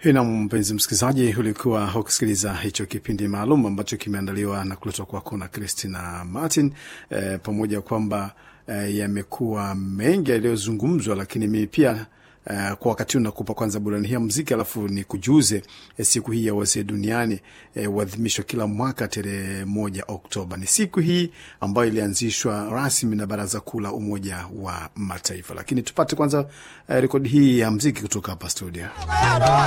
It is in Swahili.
Na mpenzi msikilizaji, ulikuwa hukusikiliza hicho kipindi maalum ambacho kimeandaliwa na kuletwa kwako na Christina Martin. Pamoja kwamba yamekuwa mengi yaliyozungumzwa, lakini mimi pia kwa wakati unakupa kwanza burudani hii ya muziki, alafu ni kujuze siku hii ya wazee duniani huadhimishwa kila mwaka tarehe 1 Oktoba. Ni siku hii ambayo ilianzishwa rasmi na Baraza Kuu la Umoja wa Mataifa. Lakini tupate kwanza rekodi hii ya muziki kutoka hapa studio.